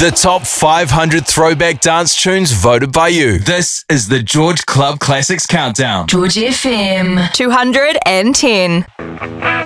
The top 500 throwback dance tunes voted by you. This is the George Club Classics Countdown. George FM 210.